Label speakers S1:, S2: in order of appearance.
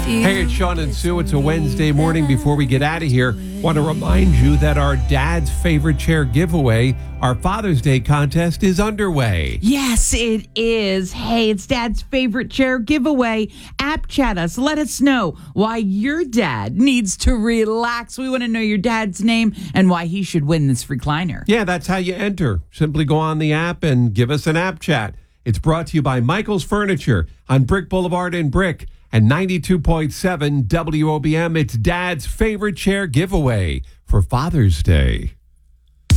S1: Hey, it's Sean and Sue. It's a Wednesday morning. Before we get out of here, want to remind you that our Dad's Favorite Chair giveaway, our Father's Day contest, is underway.
S2: Yes, it is. Hey, it's Dad's Favorite Chair giveaway. App chat us. Let us know why your dad needs to relax. We want to know your dad's name and why he should win this recliner.
S1: Yeah, that's how you enter. Simply go on the app and give us an app chat. It's brought to you by Michael's Furniture on Brick Boulevard in Brick and 92.7 WOBM. It's Dad's Favorite Chair giveaway for Father's Day.